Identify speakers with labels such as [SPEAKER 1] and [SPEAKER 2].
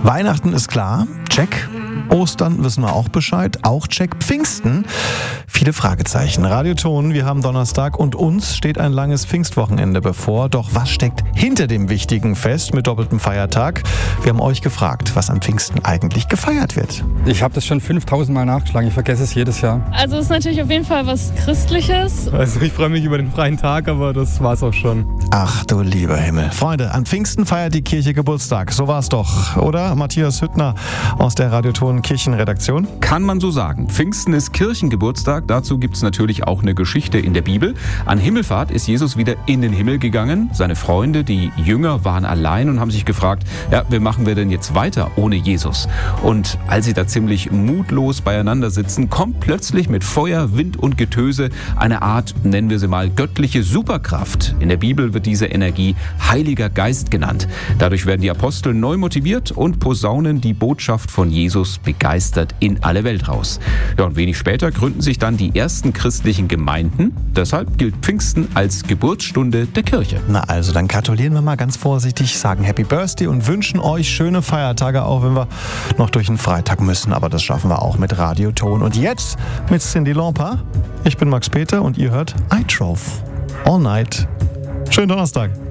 [SPEAKER 1] Weihnachten ist klar, check. Ostern wissen wir auch Bescheid, auch check. Pfingsten, viele Fragezeichen. Radioton, wir haben Donnerstag und uns steht ein langes Pfingstwochenende bevor. Doch was steckt hinter dem wichtigen Fest mit doppeltem Feiertag? Wir haben euch gefragt, was am Pfingsten eigentlich gefeiert wird.
[SPEAKER 2] Ich habe das schon 5000 Mal nachgeschlagen, ich vergesse es jedes Jahr.
[SPEAKER 3] Also es ist natürlich auf jeden Fall was Christliches.
[SPEAKER 4] Also ich freue mich über den freien Tag, aber das war's auch schon.
[SPEAKER 1] Ach du lieber Himmel. Freunde, an Pfingsten feiert die Kirche Geburtstag. So war's doch, oder? Matthias Hüttner aus der Radioton Kirchenredaktion.
[SPEAKER 5] Kann man so sagen. Pfingsten ist Kirchengeburtstag. Dazu gibt es natürlich auch eine Geschichte in der Bibel. An Himmelfahrt ist Jesus wieder in den Himmel gegangen. Seine Freunde, die Jünger, waren allein und haben sich gefragt, ja, wie machen wir denn jetzt weiter ohne Jesus? Und als sie da ziemlich mutlos beieinander sitzen, kommt plötzlich mit Feuer, Wind und Getöse eine Art, nennen wir sie mal, göttliche Superkraft. In der Bibel wird diese Energie Heiliger Geist genannt. Dadurch werden die Apostel neu motiviert und posaunen die Botschaft von Jesus begeistert in alle Welt raus. Ja, und wenig später gründen sich dann die ersten christlichen Gemeinden. Deshalb gilt Pfingsten als Geburtsstunde der Kirche.
[SPEAKER 1] Na also, dann gratulieren wir mal ganz vorsichtig, sagen Happy Birthday und wünschen euch schöne Feiertage, auch wenn wir noch durch den Freitag müssen. Aber das schaffen wir auch mit Radioton. Und jetzt mit Cyndi Lauper. Ich bin Max Peter und ihr hört I Drove All Night. Schönen Donnerstag.